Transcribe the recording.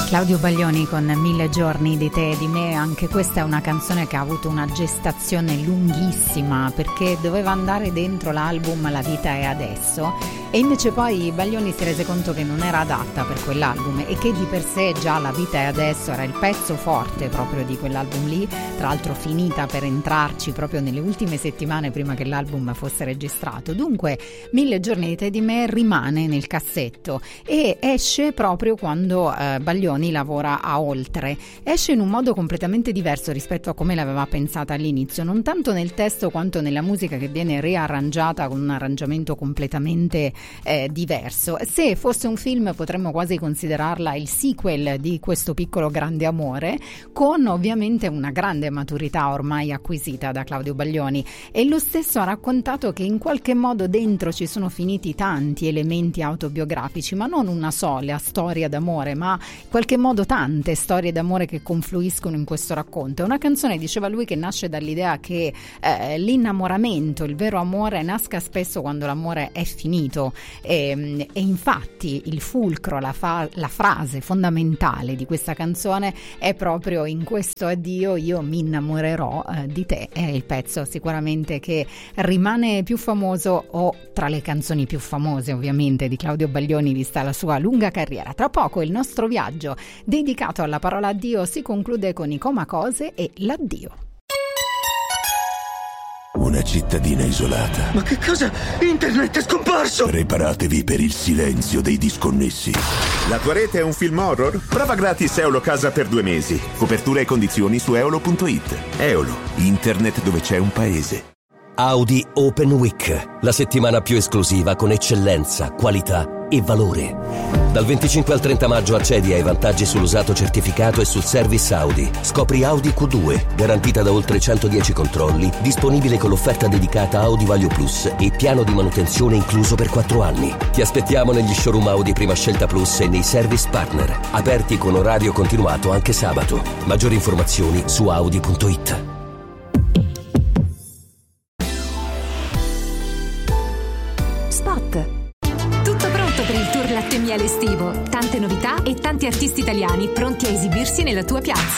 Claudio Baglioni con 1000 giorni di te e di me. Anche questa è una canzone che ha avuto una gestazione lunghissima, perché doveva andare dentro l'album La vita è adesso, e invece poi Baglioni si rese conto che non era adatta per quell'album, e che di per sé già La vita è adesso era il pezzo forte proprio di quell'album lì, tra l'altro finita per entrarci proprio nelle ultime settimane prima che l'album fosse registrato. Dunque 1000 giorni di te e di me rimane nel cassetto e esce proprio quando Baglioni lavora a Oltre. Esce in un modo completamente diverso rispetto a come l'aveva pensata all'inizio, non tanto nel testo quanto nella musica, che viene riarrangiata con un arrangiamento completamente diverso. Se fosse un film potremmo quasi considerarla il sequel di Questo piccolo grande amore, con ovviamente una grande maturità ormai acquisita da Claudio Baglioni, e lo stesso ha raccontato che in qualche modo dentro ci sono finiti tanti elementi autobiografici, ma non una sola storia d'amore, ma in qualche modo tante storie d'amore che confluiscono in questo racconto. È una canzone, diceva lui, che nasce dall'idea che l'innamoramento, il vero amore, nasca spesso quando l'amore è finito, e infatti il fulcro, la frase fondamentale di questa canzone è proprio: in questo addio io mi innamorerò di te. È il pezzo sicuramente che rimane più famoso, o tra le canzoni più famose ovviamente di Claudio Baglioni vista la sua lunga carriera. Tra poco il nostro viaggio dedicato alla parola addio si conclude con i Comacose e l'addio. Una cittadina isolata. Ma che cosa? Internet è scomparso! Preparatevi per il silenzio dei disconnessi. La tua rete è un film horror? Prova gratis Eolo Casa per 2 mesi. Copertura e condizioni su eolo.it. Eolo, internet dove c'è un paese. Audi Open Week, la settimana più esclusiva con eccellenza, qualità e valore. Dal 25 al 30 maggio accedi ai vantaggi sull'usato certificato e sul service Audi. Scopri Audi Q2, garantita da oltre 110 controlli, disponibile con l'offerta dedicata Audi Value Plus e piano di manutenzione incluso per 4 anni. Ti aspettiamo negli showroom Audi Prima Scelta Plus e nei service partner, aperti con orario continuato anche sabato. Maggiori informazioni su audi.it. Spot. Tutto pronto per il tour Latte e Miele estivo. Tante novità e tanti artisti italiani pronti a esibirsi nella tua piazza.